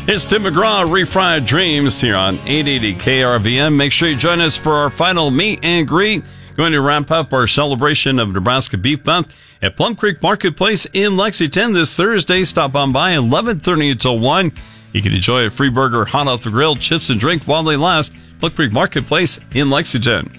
It's Tim McGraw, Refried Dreams, here on 880 KRVM. Make sure you join us for our final meet and greet. Going to wrap up our celebration of Nebraska Beef Month at Plum Creek Marketplace in Lexington this Thursday. Stop on by 11:30 until 1. You can enjoy a free burger hot off the grill, chips, and drink while they last. Plum Creek Marketplace in Lexington.